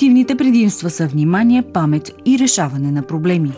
Когнитивните предимства са внимание, памет и решаване на проблеми.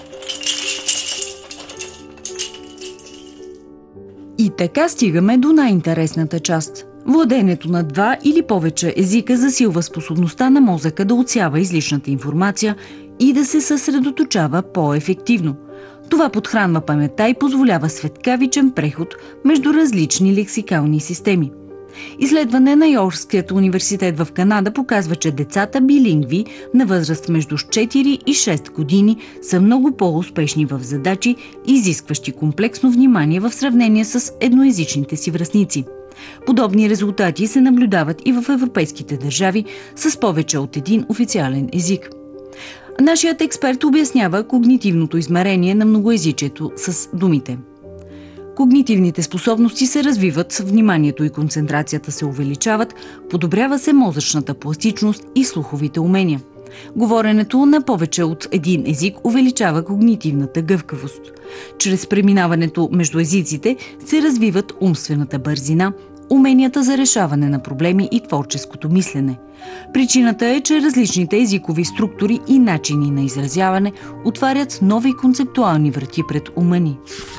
И така стигаме до най-интересната част. Владеенето на 2 или повече езика засилва способността на мозъка да отсява излишната информация и да се съсредоточава по-ефективно. Това подхранва паметта и позволява светкавичен преход между различни лексикални системи. Изследване на Йоркският университет в Канада показва, че децата билингви на възраст между 4 и 6 години са много по-успешни в задачи, изискващи комплексно внимание в сравнение с едноезичните си връстници. Подобни резултати се наблюдават и в европейските държави с повече от един официален език. Нашият експерт обяснява когнитивното измерение на многоезичието с думите. Когнитивните способности се развиват, вниманието и концентрацията се увеличават, подобрява се мозъчната пластичност и слуховите умения. Говоренето на повече от един език увеличава когнитивната гъвкавост. Чрез преминаването между езиците се развиват умствената бързина, уменията за решаване на проблеми и творческото мислене. Причината е, че различните езикови структури и начини на изразяване отварят нови концептуални врати пред ума ни.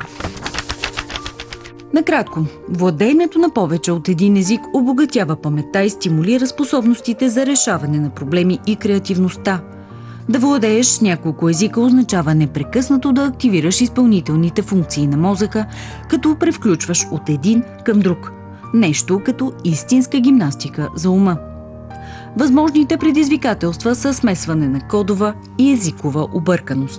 Накратко, владеенето на повече от един език обогатява паметта и стимулира способностите за решаване на проблеми и креативността. Да владееш няколко езика означава непрекъснато да активираш изпълнителните функции на мозъка, като превключваш от един към друг. Нещо като истинска гимнастика за ума. Възможните предизвикателства са смесване на кодова и езикова обърканост.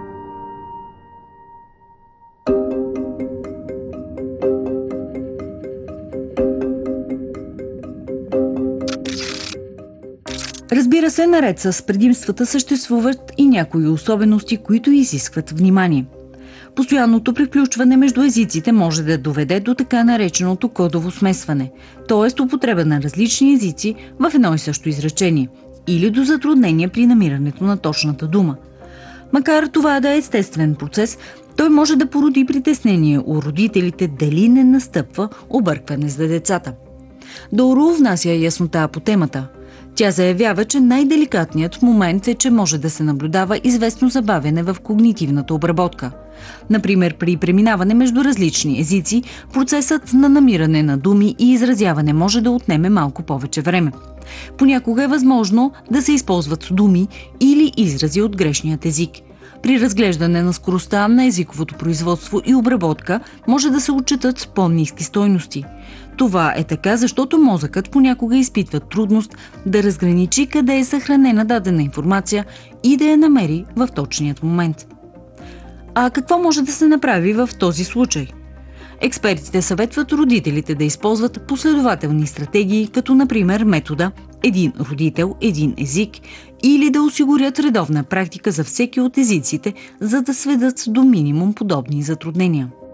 Разбира се, наред с предимствата съществуват и някои особености, които изискват внимание. Постоянното приключване между езиците може да доведе до така нареченото кодово смесване, т.е. употреба на различни езици в едно и също изречение, или до затруднения при намирането на точната дума. Макар това да е естествен процес, той може да породи притеснение у родителите дали не настъпва объркване за децата. Доуру внася яснота по темата. Тя заявява, че най-деликатният момент е, че може да се наблюдава известно забавяне в когнитивната обработка. Например, при преминаване между различни езици, процесът на намиране на думи и изразяване може да отнеме малко повече време. Понякога е възможно да се използват думи или изрази от грешният език. При разглеждане на скоростта на езиковото производство и обработка може да се отчитат по-ниски стойности. Това е така, защото мозъкът понякога изпитва трудност да разграничи къде е съхранена дадена информация и да я намери в точният момент. А какво може да се направи в този случай? Експертите съветват родителите да използват последователни стратегии, като например метода един родител, един език, или да осигурят редовна практика за всеки от езиците, за да сведат до минимум подобни затруднения.